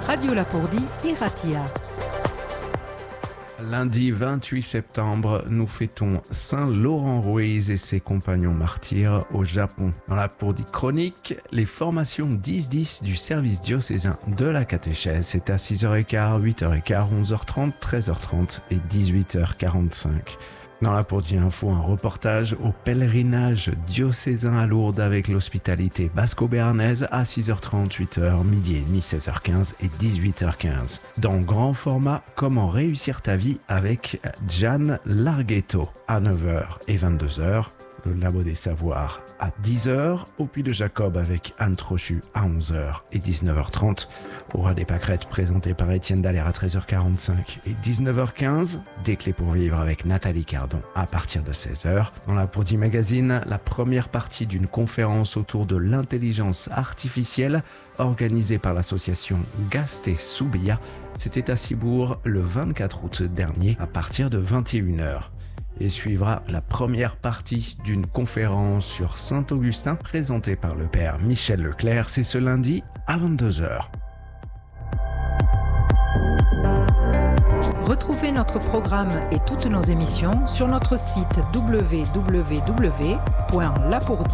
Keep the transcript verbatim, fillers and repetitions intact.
Radio Lapourdi Iratia. Lundi vingt-huit septembre, nous fêtons Saint Laurent Ruiz et ses compagnons martyrs au Japon. Dans la Lapourdi Chronique, les formations dix dix du service diocésain de la catéchèse, c'est à six heures quinze, huit heures quinze, onze heures trente, treize heures trente et dix-huit heures quarante-cinq. Dans la Lapourdi Info, un reportage au pèlerinage diocésain à Lourdes avec l'hospitalité basco-béarnaise à six heures trente, huit heures, midi et demi, seize heures quinze et dix-huit heures quinze. Dans grand format, comment réussir ta vie avec Gian Larghetto à neuf heures et vingt-deux heures. Le Labo des Savoirs à dix heures, au Puy de Jacob avec Anne Trochu à onze heures et dix-neuf heures trente, au Ras des Pâquerettes présenté par Étienne Dallaire à treize heures quarante-cinq et dix-neuf heures quinze, Des clés pour vivre avec Nathalie Cardon à partir de seize heures. Dans la Lapourdi Magazine, la première partie d'une conférence autour de l'intelligence artificielle organisée par l'association Gasté Soubia. C'était à Cibourg le vingt-quatre août dernier à partir de vingt et une heures. Et suivra la première partie d'une conférence sur Saint-Augustin présentée par le père Michel Leclerc. C'est ce lundi à vingt-deux heures. Retrouvez notre programme et toutes nos émissions sur notre site w w w point lapourdi